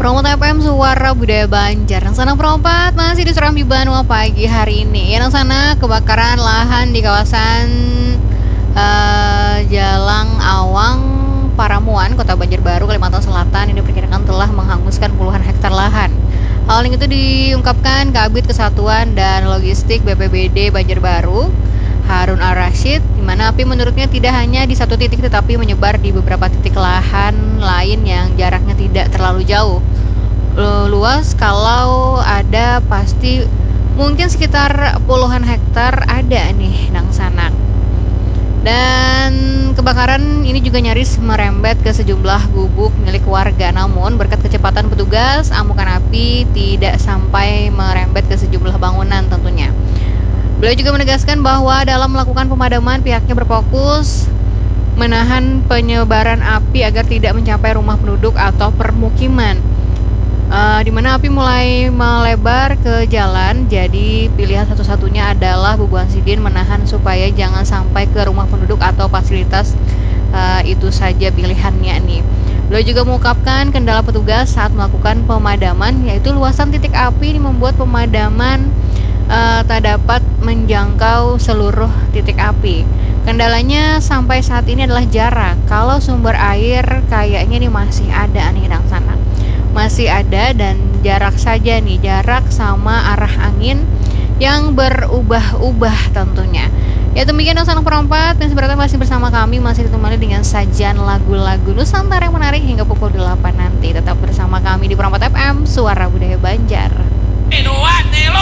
Promote FM Suara Budaya Banjar. Yang sana perompat masih di Serambi Banua pagi hari ini. Yang sana kebakaran lahan di kawasan Jalang Awang Paramuan, Kota Banjarbaru, Kalimantan Selatan ini diperkirakan telah menghanguskan puluhan hektar lahan. Hal itu diungkapkan Kabid Kesatuan dan Logistik BPBD Banjarbaru, Harun Ar-Rasyid, di mana api menurutnya tidak hanya di satu titik tetapi menyebar di beberapa titik lahan lain yang jaraknya tidak terlalu jauh. Luas kalau ada pasti mungkin sekitar puluhan hektar ada nih nang sana. Dan kebakaran ini juga nyaris merembet ke sejumlah gubuk milik warga. Namun berkat kecepatan petugas, amukan api tidak sampai merembet ke sejumlah bangunan tentunya. Beliau juga menegaskan bahwa dalam melakukan pemadaman pihaknya berfokus menahan penyebaran api agar tidak mencapai rumah penduduk atau permukiman. Di mana api mulai melebar ke jalan, jadi pilihan satu-satunya adalah Bu Ansidin menahan supaya jangan sampai ke rumah penduduk atau fasilitas. Itu saja pilihannya nih. Beliau juga mengungkapkan kendala petugas saat melakukan pemadaman, yaitu luasan titik api ini membuat pemadaman tak dapat menjangkau seluruh titik api. Kendalanya sampai saat ini adalah jarak. Kalau sumber air kayaknya ini masih ada nih nang sana. Masih ada dan jarak saja nih, jarak sama arah angin yang berubah-ubah tentunya. Ya demikian Nusantara Perempat, dan sebenarnya masih bersama kami, masih ditemani dengan sajian lagu-lagu Nusantara yang menarik hingga pukul 8 nanti. Tetap bersama kami di Perempat FM, Suara Budaya Banjar.